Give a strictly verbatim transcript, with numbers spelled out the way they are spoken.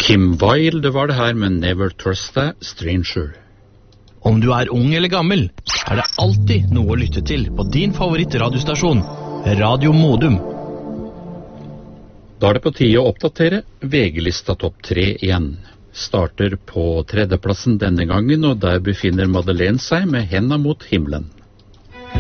Kim Wilde var det her med Never Trust a Stranger. Om du er ung eller gammel, er det alltid noe å lytte til på din favorittradiostasjon, Radio Modum. Da er det på tide å oppdatere V G-lista topp tre igjen. Starter på tredjeplassen denne gangen, og der befinner Madeleine seg med Henda mot himmelen.